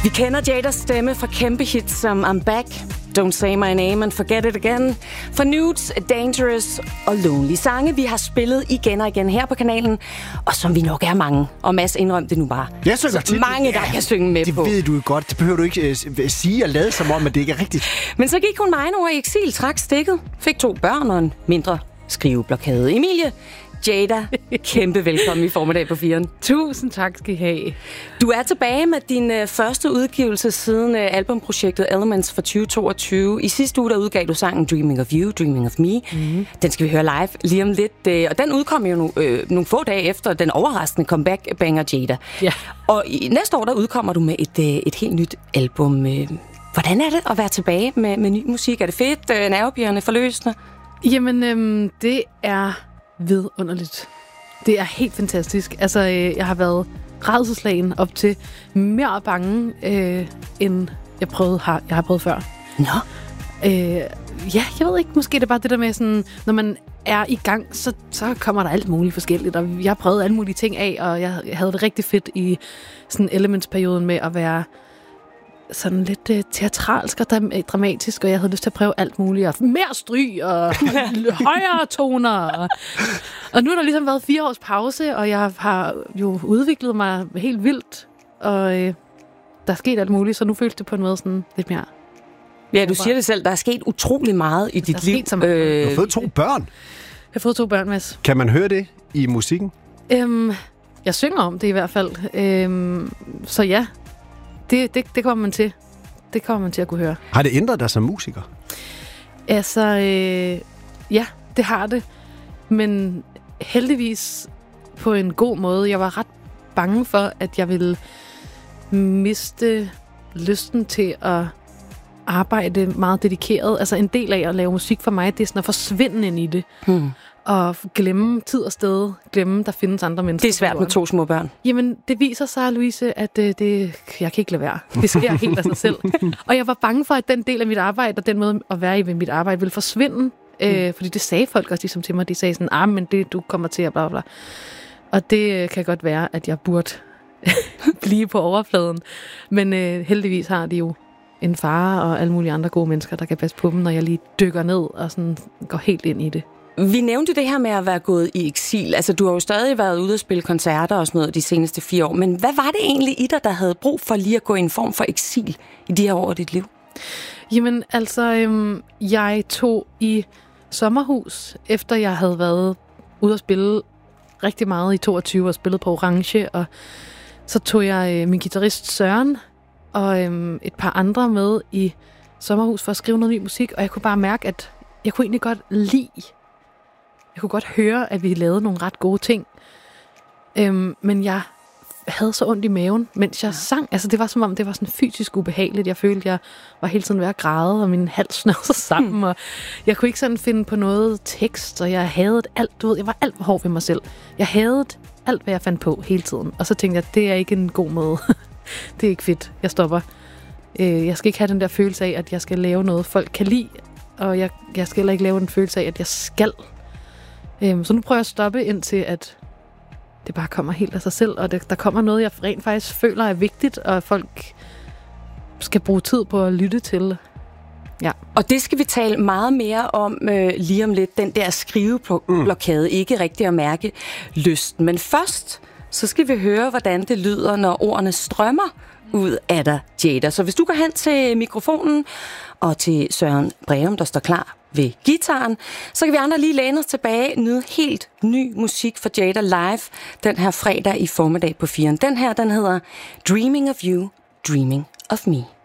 Vi kender Jadas stemme fra kæmpe hits som I'm Back, Don't Say My Name and Forget It Again, for Nudes, Dangerous og Lonely. Sange, vi har spillet igen og igen her på kanalen, og som vi nok er mange. Og Mads, indrøm det nu bare. Jeg synger tit. Mange, der kan synge med det på. Det ved du jo godt. Det behøver du ikke sige og lade som om, at det ikke er rigtigt. Men så gik hun med egne ord i eksil, trak stikket, fik 2 børn og en mindre skriveblokade. Emilie, Jada, kæmpe velkommen i formiddag på 4'eren. Tusind tak skal I have. Du er tilbage med din første udgivelse siden albumprojektet Elements for 2022. I sidste uge der udgav du sangen Dreaming of You, Dreaming of Me. Mm. Den skal vi høre live lige om lidt. Og den udkom jo nogle få dage efter den overraskende comeback-banger Jada. Ja. Og næste år der udkommer du med et helt nyt album. Hvordan er det at være tilbage med ny musik? Er det fedt, nervepirrende, forløsende? Jamen, det er vidunderligt. Det er helt fantastisk. Altså, jeg har været rædselsslagen op til mere bange, end jeg har prøvet før. Nå? Ja, jeg ved ikke. Måske det er bare det der med sådan, når man er i gang, så kommer der alt muligt forskelligt. Og jeg har prøvet alle mulige ting af, og jeg havde det rigtig fedt i sådan Elements-perioden med at være sådan lidt teatralsk og dramatisk, og jeg havde lyst til at prøve alt muligt, og mere stryg, og højere toner. Og nu har der ligesom været 4 års pause, og jeg har jo udviklet mig helt vildt, og der er sket alt muligt, så nu føles det på en måde sådan lidt mere. Ja, du siger det selv, der er sket utrolig meget i dit liv. Du har fået 2 børn. Jeg har fået 2 børn, Mads. Kan man høre det i musikken? Jeg synger om det i hvert fald. Så ja, det kommer man til. Det kommer man til at kunne høre. Har det ændret dig som musiker? Altså, ja, det har det. Men heldigvis på en god måde. Jeg var ret bange for, at jeg ville miste lysten til at arbejde meget dedikeret. Altså en del af at lave musik for mig, det er sådan at forsvinde ind i det. Og glemme tid og sted. Glemme, der findes andre mennesker. Det er svært med 2 små børn. Jamen, det viser sig, Louise, at jeg kan ikke lade være. Det sker helt af sig selv. Og jeg var bange for, at den del af mit arbejde, og den måde at være i ved mit arbejde, ville forsvinde. Fordi det sagde folk også ligesom til mig. De sagde sådan, men det du kommer til at bla bla. Og det kan godt være, at jeg burde blive på overfladen. Men heldigvis har de jo en far og alle mulige andre gode mennesker, der kan passe på dem, når jeg lige dykker ned og sådan går helt ind i det. Vi nævnte det her med at være gået i eksil. Altså, du har jo stadig været ude og spille koncerter og sådan noget de seneste 4 år. Men hvad var det egentlig i dig, der havde brug for lige at gå i en form for eksil i de her år af dit liv? Jamen, altså, jeg tog i sommerhus, efter jeg havde været ude og spille rigtig meget i 22 og spillet på Orange. Og så tog jeg min guitarist Søren og et par andre med i sommerhus for at skrive noget ny musik. Og jeg kunne bare mærke, at jeg kunne egentlig godt lide. Jeg kunne godt høre, at vi lavede nogle ret gode ting. Men jeg havde så ondt i maven, mens jeg sang. Altså, det var som om, det var sådan fysisk ubehageligt. Jeg følte, jeg var hele tiden ved at græde, og min hals snørede sig sammen. Og jeg kunne ikke sådan finde på noget tekst, og jeg hadede alt. Du ved, jeg var alt for hård ved mig selv. Jeg hadede alt, hvad jeg fandt på hele tiden. Og så tænkte jeg, det er ikke en god måde. Det er ikke fedt. Jeg stopper. Jeg skal ikke have den der følelse af, at jeg skal lave noget, folk kan lide. Og jeg skal heller ikke lave den følelse af, at jeg skal. Så nu prøver jeg at stoppe indtil, at det bare kommer helt af sig selv, og der kommer noget, jeg rent faktisk føler er vigtigt, og folk skal bruge tid på at lytte til. Ja. Og det skal vi tale meget mere om lige om lidt, den der skriveblokade, ikke rigtig at mærke lysten. Men først, så skal vi høre, hvordan det lyder, når ordene strømmer ud af dig, Jada. Så hvis du går hen til mikrofonen og til Søren Breum, der står klar ved gitaren, så kan vi andre lige læne os tilbage, nyde helt ny musik for Jada live den her fredag i formiddag på 4'eren. Den her, den hedder Dreaming of You, Dreaming of Me.